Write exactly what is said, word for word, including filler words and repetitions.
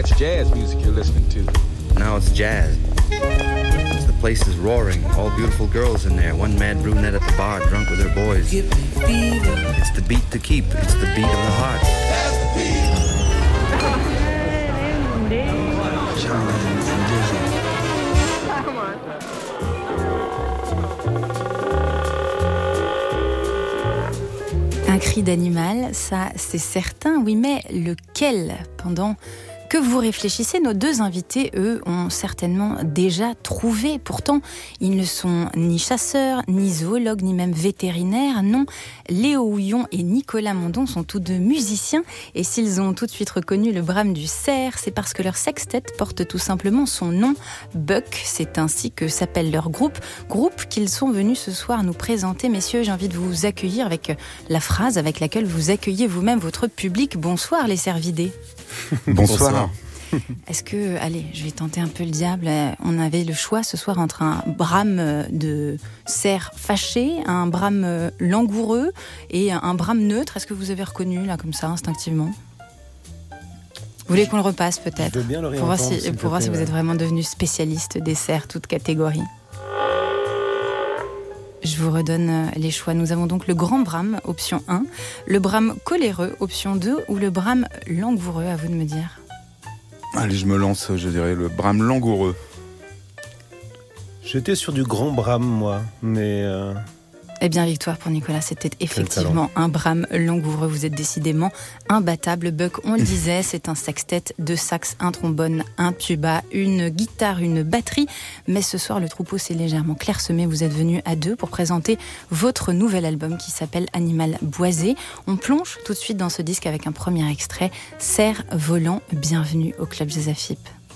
it's jazz music you're listening to. Now it's jazz. The place is roaring. All beautiful girls in there. One mad brunette at the bar, drunk with her boys. It's the beat to keep. It's the beat of the heart. Un cri d'animal, ça c'est certain, oui, mais lequel? Pendant que vous réfléchissez, nos deux invités, eux, ont certainement déjà trouvé. Pourtant, ils ne sont ni chasseurs, ni zoologues, ni même vétérinaires. Non, Léo Houillon et Nicolas Mondon sont tous deux musiciens. Et s'ils ont tout de suite reconnu le brame du cerf, c'est parce que leur sextet porte tout simplement son nom. Buck, c'est ainsi que s'appelle leur groupe. Groupe qu'ils sont venus ce soir nous présenter. Messieurs, j'ai envie de vous accueillir avec la phrase avec laquelle vous accueillez vous-même votre public. Bonsoir les cervidés. Bonsoir. Est-ce que, allez, je vais tenter un peu le diable. On avait le choix ce soir entre un brame de cerf fâché, un brame langoureux et un brame neutre. Est-ce que vous avez reconnu, là, comme ça, instinctivement ? Vous voulez qu'on le repasse, peut-être ? Je veux bien le Pour voir, si, réentendre, pour voir plaît, si vous ouais. êtes vraiment devenu spécialiste des cerfs, toutes catégories. Je vous redonne les choix. Nous avons donc le grand brame, option un, le brame coléreux, option deux, ou le brame langoureux, à vous de me dire. Allez, je me lance, je dirais le brame langoureux. J'étais sur du grand brame, moi, mais... Euh... Eh bien, victoire pour Nicolas, c'était effectivement un brame langoureux. Vous êtes décidément imbattable. Buck, on le disait, c'est un sextet, deux sax, un trombone, un tuba, une guitare, une batterie. Mais ce soir, le troupeau s'est légèrement clairsemé. Vous êtes venus à deux pour présenter votre nouvel album qui s'appelle Animal Boisé. On plonge tout de suite dans ce disque avec un premier extrait, Cerf volant. Bienvenue au Club Jazz Afip.